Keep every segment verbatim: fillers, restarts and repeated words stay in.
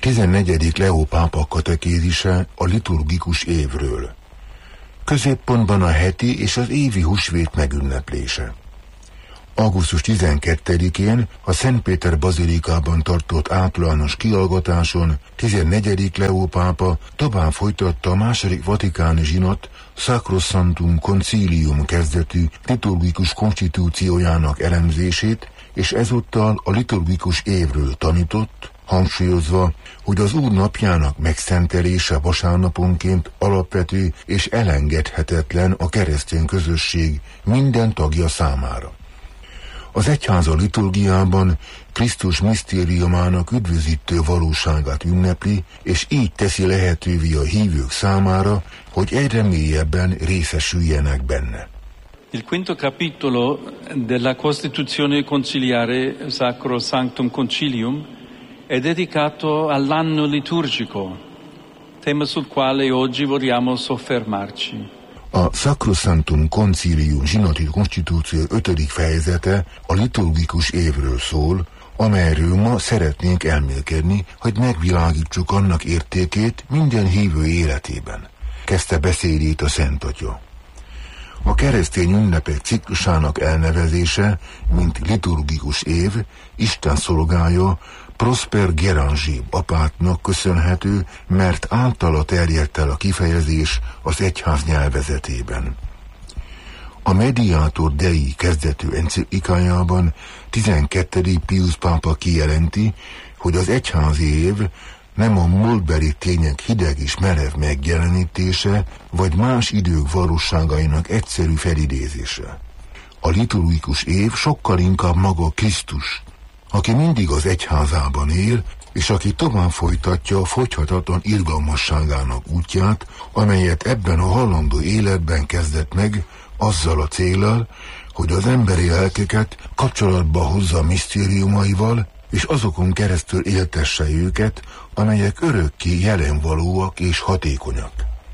tizennegyedik Leó pápa katekézise a liturgikus évről. Középpontban a heti és az évi húsvét megünneplése. augusztus tizenkettedikén a Szentpéter bazilikában tartott általános kihallgatáson tizennegyedik Leó pápa tovább folytatta a második vatikáni zsinat Sacrosanctum Concilium kezdetű liturgikus konstitúciójának elemzését, és ezúttal a liturgikus évről tanított, hangsúlyozva, hogy az Úr napjának megszentelése vasárnaponként alapvető és elengedhetetlen a keresztény közösség minden tagja számára. Az egyháza liturgiában Krisztus misztériumának üdvözítő valóságát ünnepli, és így teszi lehetővé a hívők számára, hogy egyre mélyebben részesüljenek benne. Il quinto capitolo della Costituzione Conciliare Sacrosanctum Concilium è dedicato all'anno liturgico, tema sul quale oggi vogliamo soffermarci. A Sacrosanctum Concilium zsinati konstitúció ötödik fejezete a liturgikus évről szól, amelyről ma szeretnénk elmélkedni, hogy megvilágítsuk annak értékét minden hívő életében. Kezdte beszédét a Szent Atya. A keresztény ünnepek ciklusának elnevezése, mint liturgikus év, Isten szolgája Prosper Géranger apátnak köszönhető, mert általa terjedt el a kifejezés az egyház nyelvezetében. A Mediator Dei kezdetű enciklikájában tizenkettedik Pius pápa kijelenti, hogy az egyházi év nem a múltbeli tények hideg és merev megjelenítése, vagy más idők valóságainak egyszerű felidézése. A liturgikus év sokkal inkább maga Krisztus, aki mindig az egyházában él, és aki tovább folytatja a fogyhatatlan irgalmasságának útját, amelyet ebben a halandó életben kezdett meg, azzal a céllal, hogy az emberi lelkeket kapcsolatba hozza misztériumaival, és azokon keresztül éltesse őket, amelyek örökké jelenvalóak és hatékonyak.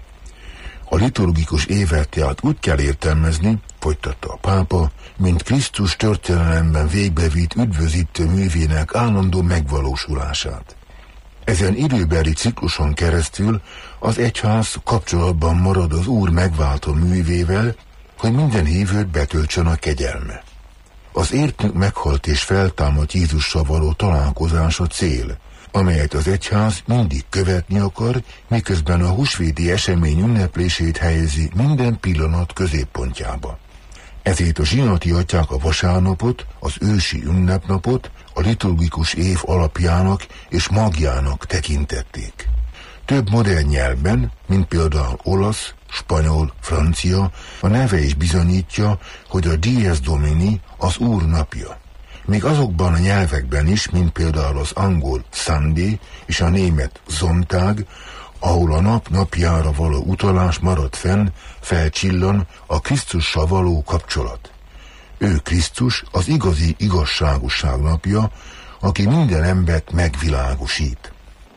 A liturgikus évet tehát úgy kell értelmezni, folytatta a pápa, mint Krisztus történelemben végbevitt üdvözítő művének állandó megvalósulását. Ezen időbeli cikluson keresztül az egyház kapcsolatban marad az Úr megváltó művével, hogy minden hívőt betöltsön a kegyelme. Az értünk meghalt és feltámadt Jézussal való találkozás a cél, amelyet az egyház mindig követni akar, miközben a húsvéti esemény ünneplését helyezi minden pillanat középpontjába. Ezért a zsinati atyák a vasárnapot, az ősi ünnepnapot a liturgikus év alapjának és magjának tekintették. Több modern nyelvben, mint például olasz, spanyol, francia, a neve is bizonyítja, hogy a Dies Domini az Úr napja. Még azokban a nyelvekben is, mint például az angol Sunday és a német Sonntag, ahol a nap napjára való utalás marad fenn, felcsillan a Krisztussal való kapcsolat. Ő Krisztus az igazi igazságosság napja, aki minden embert megvilágosít.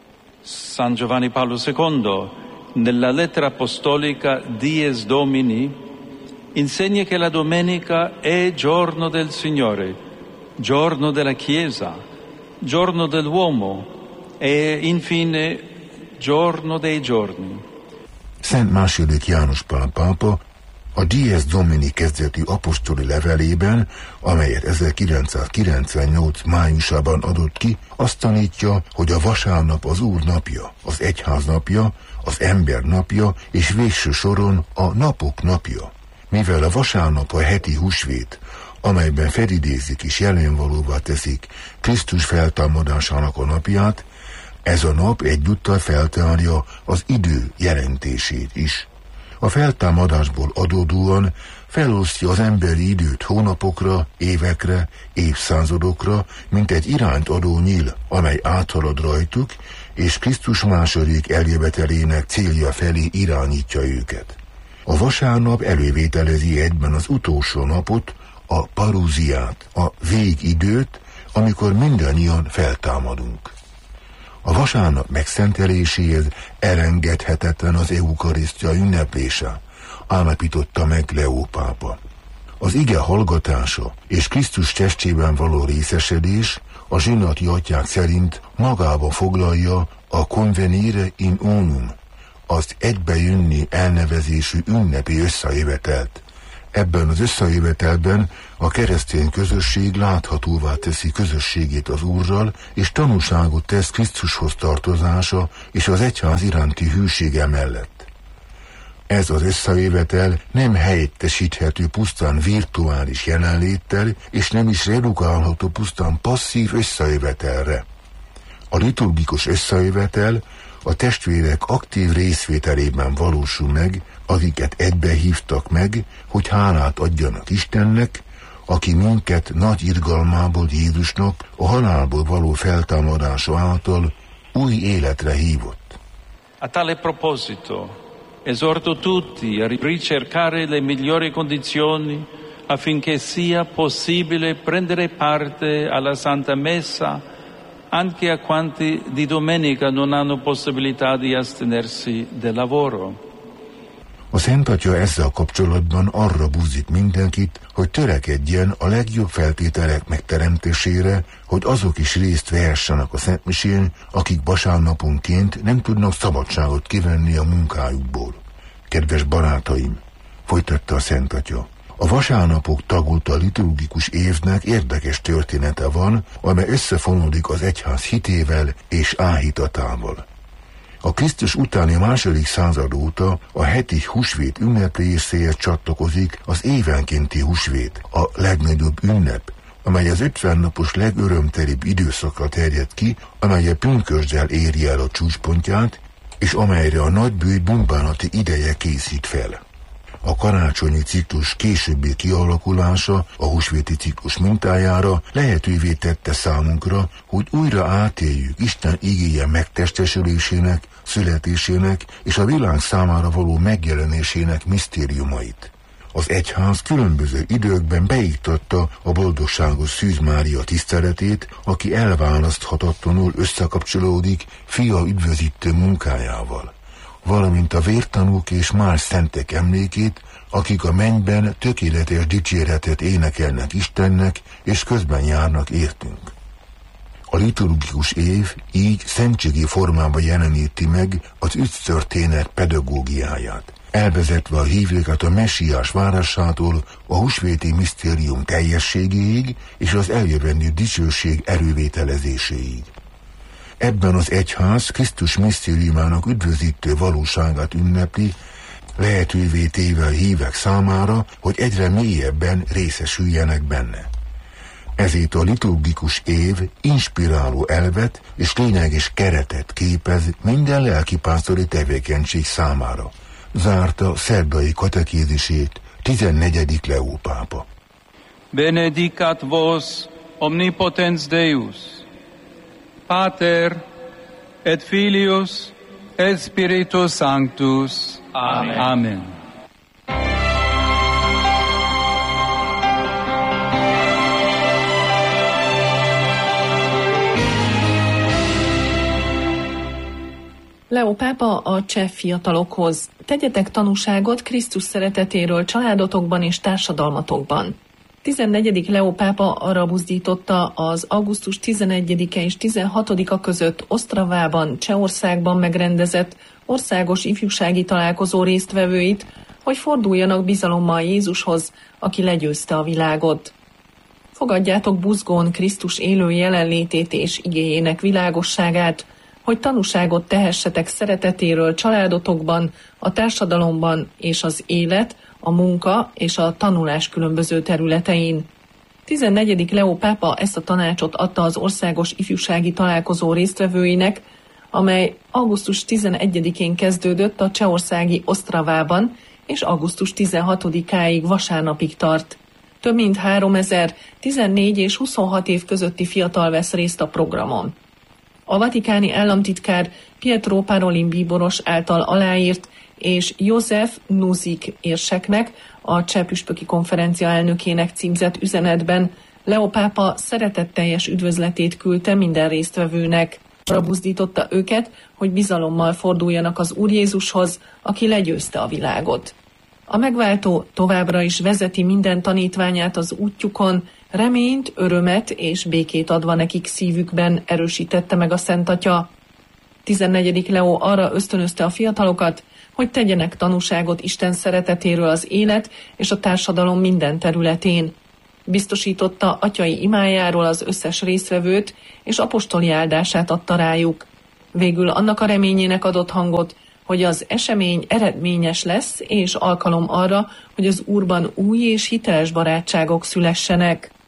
San Giovanni Paolo secondo, nella lettera apostolica Dies Domini, insegna che la domenica è giorno del Signore, giorno della Chiesa, giorno dell'uomo e infine giorno dei giorni. Szent második János Pál pápa a Dies Domini kezdetű apostoli levelében, amelyet ezerkilencszázkilencvennyolc májusában adott ki, azt tanítja, hogy a vasárnap az Úr napja, az egyház napja, az ember napja és végső soron a napok napja. Mivel a vasárnap a heti húsvét, amelyben felidézik és jelenvalóvá teszik Krisztus feltámadásának a napját, ez a nap egyúttal feltárja az idő jelentését is. A feltámadásból adódóan felosztja az emberi időt hónapokra, évekre, évszázadokra, mint egy irányt adó nyíl, amely áthalad rajtuk, és Krisztus második eljövetelének célja felé irányítja őket. A vasárnap elővételezi egyben az utolsó napot, a parúziát, a végidőt, amikor mindannyian feltámadunk. A vasárnap megszenteléséhez elengedhetetlen az eukarisztia ünneplése, állapította meg Leó pápa. Az ige hallgatása és Krisztus testében való részesedés a zsinati atyák szerint magába foglalja a convenire in unum, az egybejönni elnevezésű ünnepi összejövetelt. Ebben az összejövetelben a keresztény közösség láthatóvá teszi közösségét az Úrral, és tanúságot tesz Krisztushoz tartozása és az egyház iránti hűsége mellett. Ez az összejövetel nem helyettesíthető pusztán virtuális jelenléttel, és nem is redukálható pusztán passzív összejövetelre. A liturgikus összejövetel a testvérek aktív részvételében valósul meg, akiket egybe hívtak meg, hogy hálát adjanak Istennek, aki minket nagy irgalmából Jézusnak a halálból való feltámadása által új életre hívott. A tale proposito, esorto tutti a ricercare le migliori condizioni affinché sia possibile prendere parte alla Santa Messa anche a quanti di domenica non hanno possibilità di astenersi del lavoro. A Szent Atya ezzel kapcsolatban arra buzdít mindenkit, hogy törekedjen a legjobb feltételek megteremtésére, hogy azok is részt vehessenek a szentmisén, akik vasárnaponként nem tudnak szabadságot kivenni a munkájukból. Kedves barátaim, folytatta a Szent Atya, a vasárnapok tagolta liturgikus évnek érdekes története van, amely összefonódik az egyház hitével és áhítatával. A Krisztus utáni második század óta a heti húsvét ünnepléséhez csatlakozik az évenkénti húsvét, a legnagyobb ünnep, amely az ötven napos legörömtelibb időszakra terjed ki, amely a pünkösddel éri el a csúcspontját, és amelyre a nagybőj bumbánati ideje készít fel. A karácsonyi ciklus későbbi kialakulása a húsvéti ciklus mintájára lehetővé tette számunkra, hogy újra átéljük Isten igéje megtestesülésének, születésének és a világ számára való megjelenésének misztériumait. Az egyház különböző időkben beiktatta a boldogságos Szűz Mária tiszteletét, aki elválaszthatatlanul összekapcsolódik Fia üdvözítő munkájával, valamint a vértanúk és más szentek emlékét, akik a mennyben tökéletes dicséretet énekelnek Istennek, és közben járnak értünk. A liturgikus év így szentségi formában jeleníti meg az üdvtörténet pedagógiáját, elvezetve a hívőket a messiás várásától a húsvéti misztérium teljességéig és az eljövendő dicsőség erővételezéséig. Ebben az egyház Krisztus misztériumának üdvözítő valóságát ünnepli, lehetővé téve a hívek számára, hogy egyre mélyebben részesüljenek benne. Ezért a liturgikus év inspiráló elvet és lényeges keretet képez minden lelkipásztori tevékenység számára, zárta szerdai katekézisét tizennegyedik Leó pápa. Benedicat vos omnipotens Deus, Pater et Filius et Spiritus Sanctus. Amen. Amen. Leó pápa a cseh fiatalokhoz: tegyetek tanúságot Krisztus szeretetéről családotokban és társadalmatokban. tizennegyedik Leó pápa arra buzdította az augusztus tizenegyedike és tizenhatodika között Ostravában, Csehországban megrendezett országos ifjúsági találkozó résztvevőit, hogy forduljanak bizalommal Jézushoz, aki legyőzte a világot. Fogadjátok buzgón Krisztus élő jelenlétét és igéjének világosságát, hogy tanúságot tehessetek szeretetéről családotokban, a társadalomban és az élet, a munka és a tanulás különböző területein. tizennegyedik Leó pápa ezt a tanácsot adta az országos ifjúsági találkozó résztvevőinek, amely augusztus tizenegyedikén kezdődött a csehországi Ostravában, és augusztus tizenhatodikáig vasárnapig tart. Több mint háromezer tizennégy és huszonhat év közötti fiatal vesz részt a programon. A vatikáni államtitkár Pietro Parolin bíboros által aláírt és József Nuzik érseknek, a cseh püspöki konferencia elnökének címzett üzenetben Leó pápa szeretetteljes üdvözletét küldte minden résztvevőnek. Arra buzdította őket, hogy bizalommal forduljanak az Úr Jézushoz, aki legyőzte a világot. A megváltó továbbra is vezeti minden tanítványát az útjukon, reményt, örömet és békét adva nekik szívükben, erősítette meg a Szent Atya. tizennegyedik Leó arra ösztönözte a fiatalokat, hogy tegyenek tanúságot Isten szeretetéről az élet és a társadalom minden területén. Biztosította atyai imájáról az összes résztvevőt, és apostoli áldását adta rájuk. Végül annak a reményének adott hangot, hogy az esemény eredményes lesz, és alkalom arra, hogy az Úrban új és hiteles barátságok szülessenek.